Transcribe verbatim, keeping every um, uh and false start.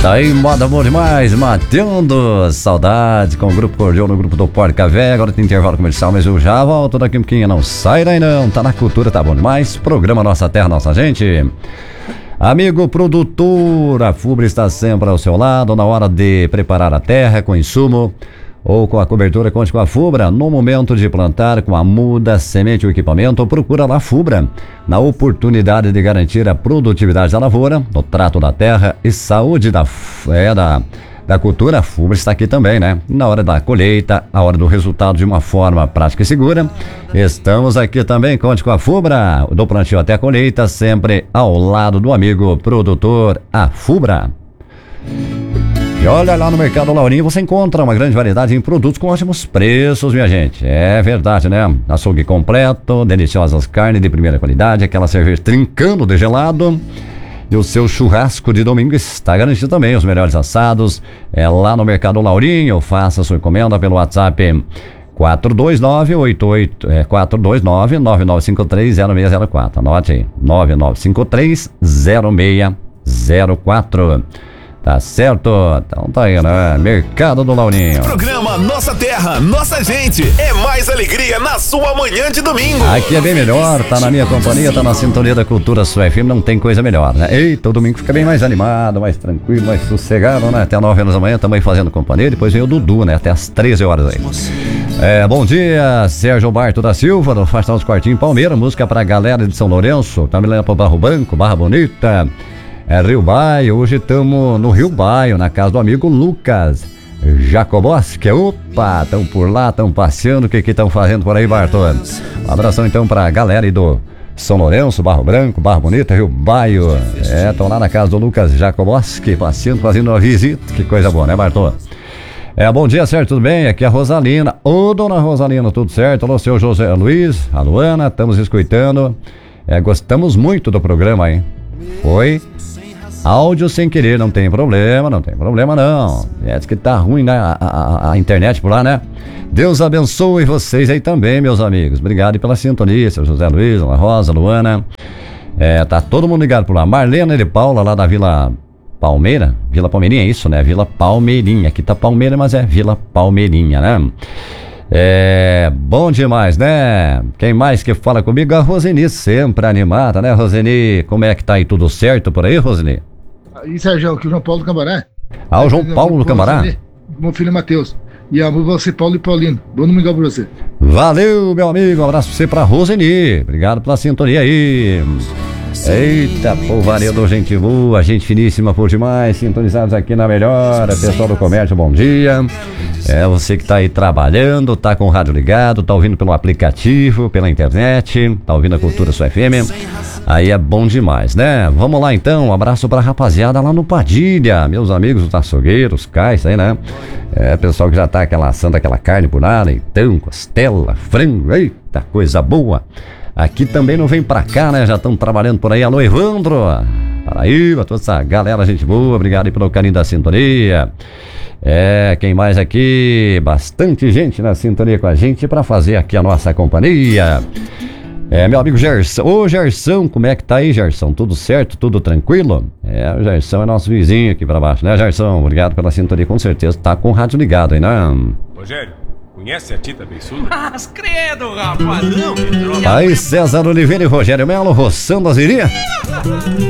Tá aí, moda boa demais, matando saudade com o Grupo Cordial no grupo do Porca Véia. Agora tem intervalo comercial, mas eu já volto daqui um pouquinho. Não sai daí não, tá na cultura, tá bom demais. Programa Nossa Terra, Nossa Gente. Amigo produtor, a Fubra está sempre ao seu lado na hora de preparar a terra com insumo ou com a cobertura. Conte com a Fubra no momento de plantar, com a muda, semente ou equipamento. Procura lá a Fubra na oportunidade de garantir a produtividade da lavoura, no trato da terra e saúde da, é, da, da cultura. A Fubra está aqui também, né? Na hora da colheita, a hora do resultado de uma forma prática e segura. Estamos aqui também, conte com a Fubra, do plantio até a colheita, sempre ao lado do amigo produtor, a Fubra. E olha, lá no Mercado Laurinho você encontra uma grande variedade em produtos com ótimos preços, minha gente. É verdade, né? Açougue completo, deliciosas carnes de primeira qualidade, aquela cerveja trincando de gelado. E o seu churrasco de domingo está garantido também. Os melhores assados é lá no Mercado Laurinho. Faça sua encomenda pelo WhatsApp quatro dois nove, oito oito, é, quatro dois nove, nove nove cinco três, zero seis zero quatro. Anote aí, nove nove cinco três, zero seis zero quatro. Tá certo? Então tá aí, né? Mercado do Laurinho. Programa Nossa Terra, Nossa Gente. É mais alegria na sua manhã de domingo. Aqui é bem melhor, tá na minha companhia, tá na sintonia da Cultura Sua F M, não tem coisa melhor, né? Eita, o domingo fica bem mais animado, mais tranquilo, mais sossegado, né? Até nove horas da manhã também fazendo companhia, depois vem o Dudu, né? Até as treze horas aí. É, bom dia, Sérgio Barto da Silva, do Fastão dos Quartinhos Palmeira, música pra galera de São Lourenço, também lá pro Barro Branco, Barra Bonita. É Rio Baio, hoje estamos no Rio Baio, na casa do amigo Lucas Jacoboski. Opa, estão por lá, estão passeando, o que que estão fazendo por aí, Bartô? Um abração então pra galera aí do São Lourenço, Barro Branco, Barra Bonita, Rio Baio. É, estão lá na casa do Lucas Jacoboski, passeando, fazendo uma visita, que coisa boa, né, Bartô? É, bom dia, certo, tudo bem? Aqui é a Rosalina. Ô, dona Rosalina, tudo certo? Alô, seu José Luiz, a Luana, estamos escutando. É, gostamos muito do programa, hein? Foi áudio sem querer, não tem problema, não tem problema não. É que tá ruim, né? A, a, a internet por lá, né? Deus abençoe vocês aí também, meus amigos. Obrigado pela sintonia, seu José Luiz, Ana Rosa, Luana. É, tá todo mundo ligado por lá. Marlena e Paula, lá da Vila Palmeira. Vila Palmeirinha, é isso, né? Vila Palmeirinha. Aqui tá Palmeira, mas é Vila Palmeirinha, né? É bom demais, né? Quem mais que fala comigo? A Roseni, sempre animada, né, Roseni? Como é que tá aí? Tudo certo por aí, Roseni? Aí, Sérgio, aqui o João Paulo do Cambará. Ah, o João Paulo do Cambará? Meu filho Matheus. E a você, Paulo e Paulino. Bom domingo pra você. Valeu, meu amigo. Um abraço pra você, pra Roseni. Obrigado pela sintonia aí. Eita, povaredo, gente boa, gente finíssima por demais, sintonizados aqui na Melhor, pessoal do comércio, bom dia. É, você que tá aí trabalhando, tá com o rádio ligado, tá ouvindo pelo aplicativo, pela internet, tá ouvindo a Cultura Sua F M, aí é bom demais, né? Vamos lá então, um abraço pra rapaziada lá no Padilha, meus amigos, os açougueiros, cais aí, né? É, pessoal que já tá aquela assando aquela carne por lá, então, costela, frango, eita, coisa boa. Aqui também não vem pra cá, né? Já estão trabalhando por aí. Alô, Evandro. Paraíba, toda essa galera, gente boa. Obrigado aí pelo carinho da sintonia. É, quem mais aqui? Bastante gente na sintonia com a gente pra fazer aqui a nossa companhia. É, meu amigo Gerson. Ô, Gerson, como é que tá aí, Gerson? Tudo certo? Tudo tranquilo? É, o Gerson é nosso vizinho aqui pra baixo, né, Gerson? Obrigado pela sintonia, com certeza. Tá com o rádio ligado aí, né? Rogério, conhece a Tita Beiçuda? Mas credo, rapaz, não. Aí, César Oliveira e Rogério Melo roçando as irinhas.